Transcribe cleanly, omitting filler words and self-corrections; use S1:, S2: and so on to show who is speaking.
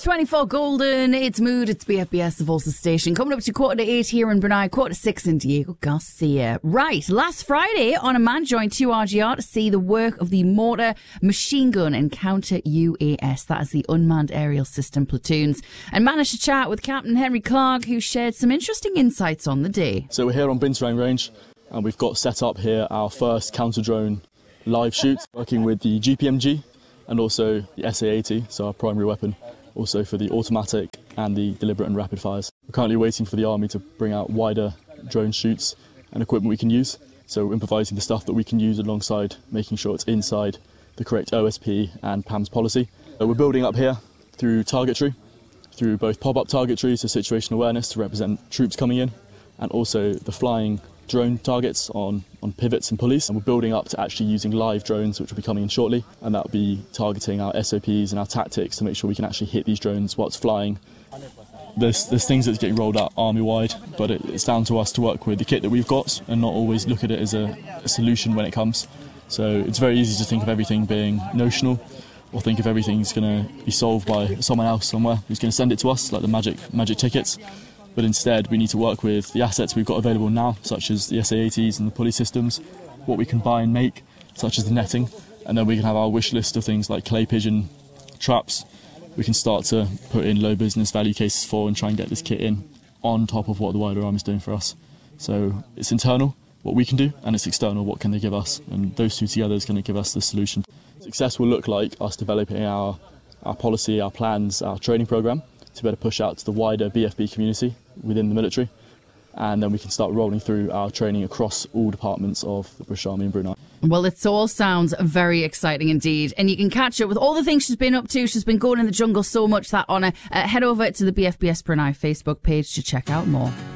S1: It's 24 Golden, it's Mood, it's BFBS, the Volsa station. Coming up to 7:45 here in Brunei, 6:45 in Diego Garcia. Right, last Friday, On a Man joined 2RGR to see the work of the Mortar Machine Gun and Counter UAS, that is the Unmanned Aerial System platoons, and managed to chat with Captain Henry Clark, who shared some interesting insights on the day.
S2: So we're here on Binturong Range, and we've got set up here our first counter-drone live shoot, working with the GPMG and also the SA-80, so our primary weapon, also for the automatic and the deliberate and rapid fires. We're currently waiting for the Army to bring out wider drone shoots and equipment we can use, so we're improvising the stuff that we can use alongside making sure it's inside the correct OSP and PAMS policy. We're building up here through targetry, through both pop-up targetry, so situational awareness to represent troops coming in, and also the flying drone targets on pivots and pulleys. And we're building up to actually using live drones, which will be coming in shortly, and that will be targeting our SOPs and our tactics to make sure we can actually hit these drones while it's flying. There's things that's getting rolled out army-wide, but it's down to us to work with the kit that we've got and not always look at it as a solution when it comes. So it's very easy to think of everything being notional, or think of everything's going to be solved by someone else somewhere who's going to send it to us, like the magic tickets. But instead, we need to work with the assets we've got available now, such as the SA-80s and the pulley systems, what we can buy and make, such as the netting, and then we can have our wish list of things like clay pigeon traps. We can start to put in low business value cases for and try and get this kit in on top of what the wider Army is doing for us. So it's internal, what we can do, and it's external, what can they give us, and those two together is going to give us the solution. Success will look like us developing our policy, our plans, our training programme to be able to push out to the wider BFB community within the military, and then we can start rolling through our training across all departments of the British Army in Brunei.
S1: Well, it all sounds very exciting indeed, and you can catch up with all the things she's been up to. She's been going in the jungle so much, that honour. Head over to the BFBS Brunei Facebook page to check out more.